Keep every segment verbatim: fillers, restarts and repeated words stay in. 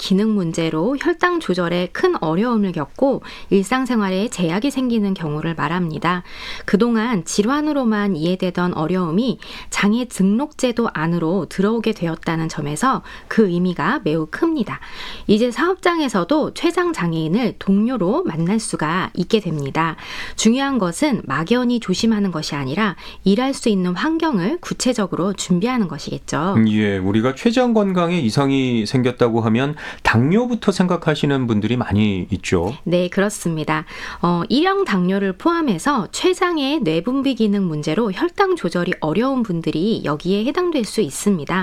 기능 문제로 혈당 조절에 큰 어려움을 겪고 일상생활에 제약이 생기는 경우를 말합니다. 그동안 질환으로만 이해되던 어려움이 장애 등록제도 안으로 들어오게 되었다는 점에서 그 의미가 매우 큽니다. 이제 사업장에서도 췌장 장애인을 동료로 만날 수가 있게 됩니다. 중요한 것은 막연히 조심하는 것이 아니라 일할 수 있는 환경을 구체적으로 준비하는 것이겠죠. 예, 우리가 췌장 건강에 이상이 생겼다고 하면 당뇨부터 생각하시는 분들이 많이 있죠. 네, 그렇습니다. 어, 일형 당뇨를 포함해서 췌장의 뇌분비 기능 문제로 혈당 조절이 어려운 분들이 여기에 해당될 수 있습니다.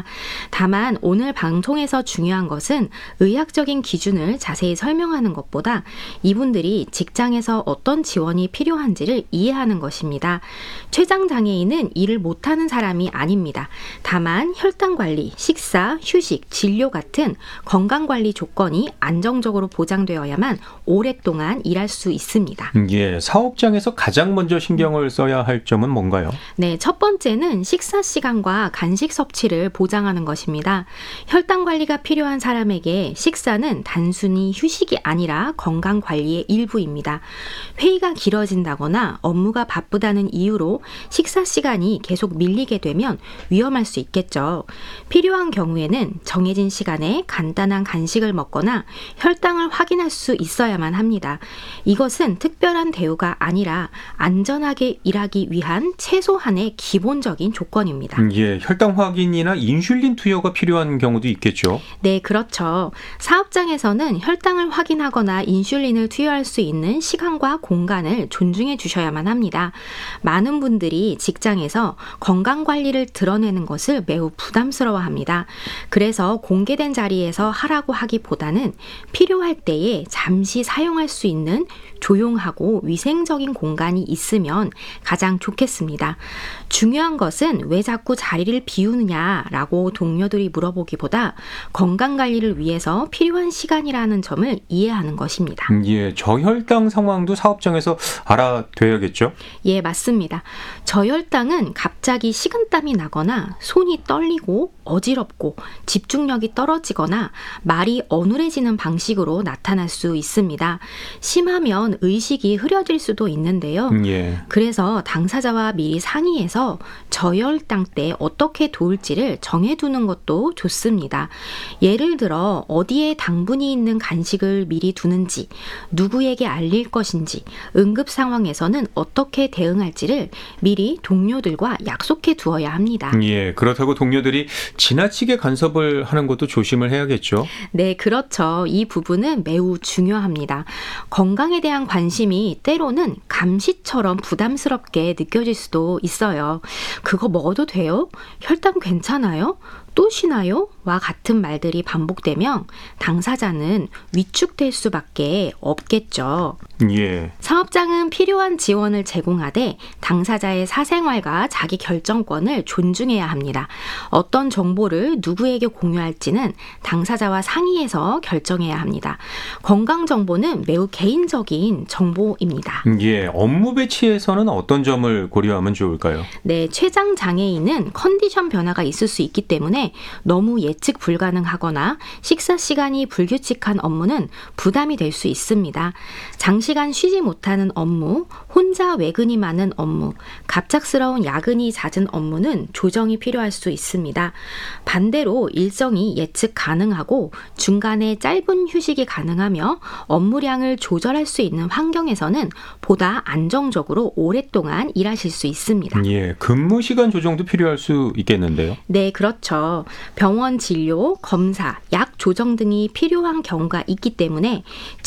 다만 오늘 방송에서 중요한 것은 의학적인 기준을 자세히 설명하는 것보다 이분들이 직장에서 어떤 지원이 필요한지를 이해하는 것입니다. 췌장 장애인은 일을 못하는 사람이 아닙니다. 다만 혈당 관리, 식사, 휴식, 진료 같은 건강관리 조건이 안정적으로 보장되어야만 오랫동안 일할 수 있습니다. 예, 사업장에서 가장 먼저 신경을 써야 할 점은 뭔가요? 네, 첫 번째는 식사 시간과 간식 섭취를 보장하는 것입니다. 혈당 관리가 필요한 사람에게 식사는 단순히 휴식이 아니라 건강 관리의 일부입니다. 회의가 길어진다거나 업무가 바쁘다는 이유로 식사 시간이 계속 밀리게 되면 위험할 수 있겠죠. 필요한 경우에는 정해진 시간에 간단한 간식을 먹거나 혈당을 확인할 수 있어야만 합니다. 이것은 특별한 대우가 아니라 안전하게 일하기 위한 최소한의 기본적인 조건입니다. 예, 혈당 확인이나 인슐린 투여가 필요한 경우도 있겠죠. 네, 그렇죠. 사업장에서는 혈당을 확인하거나 인슐린을 투여할 수 있는 시간과 공간을 존중해 주셔야만 합니다. 많은 분들이 직장에서 건강관리를 드러내는 것을 매우 부담스러워합니다. 그래서 공개된 자리에서 하라고 하기보다는 필요할 때에 잠시 사용할 수 있는 조용하고 위생적인 공간이 있으면 가장 좋겠습니다. 중요한 것은 왜 자꾸 자리를 비우느냐라고 동료들이 물어보기보다 건강관리를 위해서 필요한 시간이라는 점을 이해하는 것입니다. 예, 저혈당 상황도 사업장에서 알아둬야겠죠? 예, 맞습니다. 저혈당은 갑자기 식은땀이 나거나 손이 떨리고 어지럽고 집중력이 떨어지거나 말이 어눌해지는 방식으로 나타날 수 있습니다. 심하면 의식이 흐려질 수도 있는데요. 예. 그래서 당사자와 미리 상의해서 저혈당 때 어떻게 도울지를 정해두는 것도 좋습니다. 예를 들어 어디에 당분이 있는 간식을 미리 두는지, 누구에게 알릴 것인지, 응급 상황에서는 어떻게 대응할지를 미리 동료들과 약속해 두어야 합니다. 예, 그렇다고 동료들이 지나치게 간섭을 하는 것도 조심을 해야겠죠. 네, 그렇죠. 이 부분은 매우 중요합니다. 건강에 대한 관심이 때로는 감시처럼 부담스럽게 느껴질 수도 있어요. 그거 먹어도 돼요? 혈당 괜찮아요? 또 쉬나요? 와 같은 말들이 반복되면 당사자는 위축될 수밖에 없겠죠. 예. 사업장은 필요한 지원을 제공하되 당사자의 사생활과 자기 결정권을 존중해야 합니다. 어떤 정보를 누구에게 공유할지는 당사자와 상의해서 결정해야 합니다. 건강 정보는 매우 개인적인 정보입니다. 예, 업무 배치에서는 어떤 점을 고려하면 좋을까요? 네, 췌장 장애인은 컨디션 변화가 있을 수 있기 때문에 너무 예측 불가능하거나 식사 시간이 불규칙한 업무는 부담이 될 수 있습니다. 장시간 쉬지 못하는 업무, 혼자 외근이 많은 업무, 갑작스러운 야근이 잦은 업무는 조정이 필요할 수 있습니다. 반대로 일정이 예측 가능하고 중간에 짧은 휴식이 가능하며 업무량을 조절할 수 있는 환경에서는 보다 안정적으로 오랫동안 일하실 수 있습니다. 예, 근무 시간 조정도 필요할 수 있겠는데요. 네, 그렇죠. 병원 진료, 검사, 약 조정 등이 필요한 경우가 있기 때문에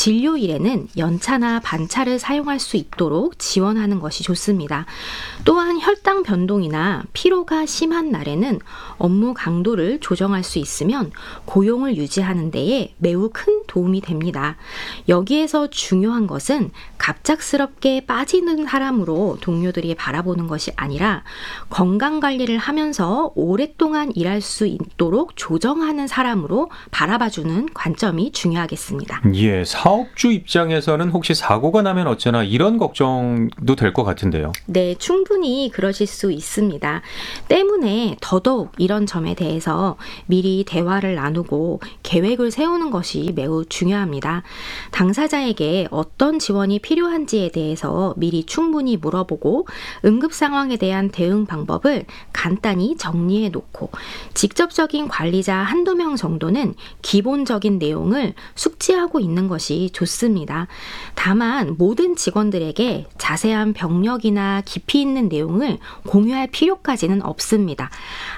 진료일에는 연차나 반차를 사용할 수 있도록 지원하는 것이 좋습니다. 또한 혈당 변동이나 피로가 심한 날에는 업무 강도를 조정할 수 있으면 고용을 유지하는 데에 매우 큰 도움이 됩니다. 여기에서 중요한 것은 갑작스럽게 빠지는 사람으로 동료들이 바라보는 것이 아니라 건강관리를 하면서 오랫동안 일할 수 있도록 조정하는 사람으로 바라봐주는 관점이 중요하겠습니다. 예, 사업주 입장에서는 혹시 사고가 나면 어쩌나 이런 걱정도 될 것 같은데요. 네, 충분히 그러실 수 있습니다. 때문에 더더욱 이런 점에 대해서 미리 대화를 나누고 계획을 세우는 것이 매우 중요합니다. 당사자에게 어떤 지원이 필요한지에 대해서 미리 충분히 물어보고 응급 상황에 대한 대응 방법을 간단히 정리해 놓고 직접적인 관리자 한두 명 정도는 기본적인 내용을 숙지하고 있는 것이 좋습니다. 다만 모든 직원들에게 자세한 병력이나 깊이 있는 내용을 공유할 필요까지는 없습니다.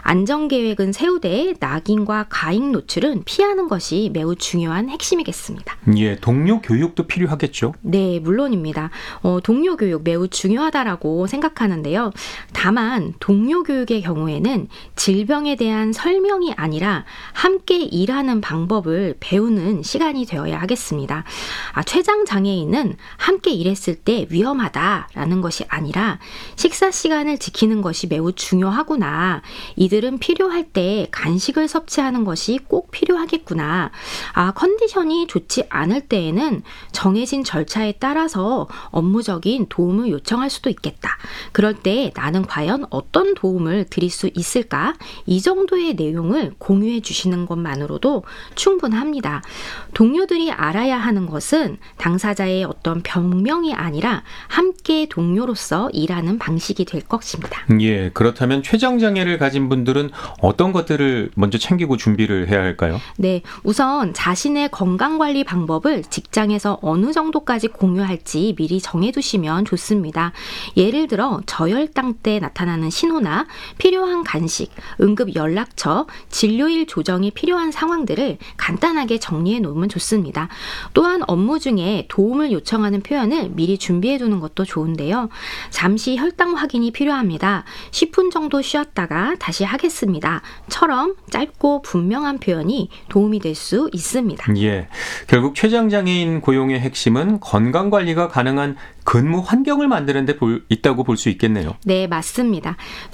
안전계획은 세우되 낙인과 가익 노출은 피하는 것이 매우 중요한 핵심이겠습니다. 예, 동료 교육도 필요하겠죠. 네, 물론입니다. 어, 동료 교육 매우 중요하다라고 생각하는데요. 다만 동료 교육의 경우에는 질병에 대한 설명이 아니라 함께 일하는 방법을 배우는 시간이 되어야 하겠습니다. 아, 췌장 장애인은 함께 일했을 때 위험하다라는 것이 아니라 식사 시간을 지키는 것이 매우 중요하구나. 이들은 필요할 때 간식을 섭취하는 것이 꼭 필요하겠구나. 아, 컨디션이 좋지 않을 때에는 정해진 절차에 따라서 업무적인 도움을 요청할 수도 있겠다. 그럴 때 나는 과연 어떤 도움을 드릴 수 있을까? 이 정도의 내용을 공유해 주시는 것만으로도 충분합니다. 동료들이 알아야 하는 것은 당사자의 어떤 병명이 아니라 함께 동료로서 일하는 방식이 될 것입니다. 예, 그렇다면 췌장장애를 가진 분들은 어떤 것들을 먼저 챙기고 준비를 해야 할까요? 네, 우선 자신의 건강관리 방법을 직장에서 어느 정도까지 공유할지 미리 정해두시면 좋습니다. 예를 들어 저혈당 때 나타나는 신호나 필요한 간식, 응급 연락처, 진료일 조정이 필요한 상황들을 간단하게 정리해 놓으면 좋습니다. 또한 업무 중에 도움을 요청하는 표현을 미리 준비해 두는 것도 좋은데요. 잠시 혈당 확인이 필요합니다. 십 분 정도 쉬었다가 다시 하겠습니다. 처럼 짧고 분명한 표현이 도움이 될 수 있습니다. 예, 결국 췌장장애인 고용의 핵심은 건강관리가 가능한 근무 환경을 만드는 데 볼, 있다고 볼 수 있겠네요. 네, 맞습니다.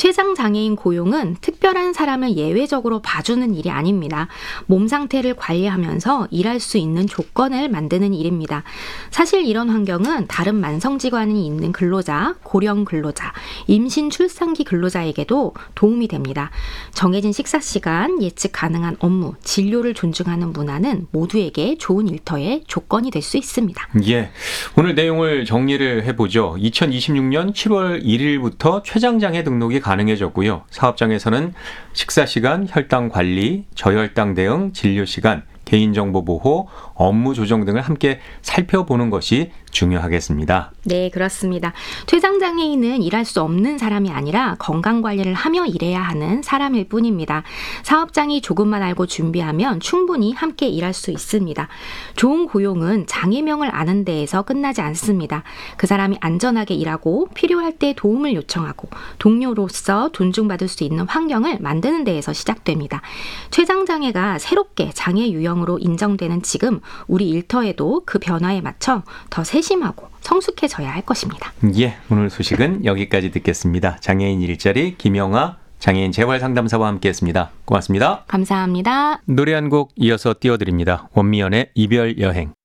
췌장장애인 고용은 특별한 사람을 예외적으로 봐주는 일이 아닙니다. 몸 상태를 관리하면서 일할 수 있는 조건을 만드는 일입니다. 사실 이런 환경은 다른 만성질환이 있는 근로자, 고령 근로자, 임신 출산기 근로자에게도 도움이 됩니다. 정해진 식사 시간, 예측 가능한 업무, 진료를 존중하는 문화는 모두에게 좋은 일터의 조건이 될 수 있습니다. 예, 오늘 내용을 정리를 해보죠. 이천이십육 년 칠월 일일부터 췌장장애 등록이 가능해졌고요. 사업장에서는 식사시간, 혈당 관리, 저혈당 대응, 진료시간, 개인정보 보호, 업무 조정 등을 함께 살펴보는 것이 중요하겠습니다. 네, 그렇습니다. 췌장장애인은 일할 수 없는 사람이 아니라 건강관리를 하며 일해야 하는 사람일 뿐입니다. 사업장이 조금만 알고 준비하면 충분히 함께 일할 수 있습니다. 좋은 고용은 장애명을 아는 데에서 끝나지 않습니다. 그 사람이 안전하게 일하고 필요할 때 도움을 요청하고 동료로서 존중받을 수 있는 환경을 만드는 데에서 시작됩니다. 췌장장애가 새롭게 장애 유형으로 인정되는 지금 우리 일터에도 그 변화에 맞춰 더 세심하고 성숙해져야 할 것입니다. 예, 오늘 소식은 여기까지 듣겠습니다. 장애인 일자리 김영아 장애인 재활상담사와 함께했습니다. 고맙습니다. 감사합니다. 노래 한 곡 이어서 띄워드립니다. 원미연의 이별 여행.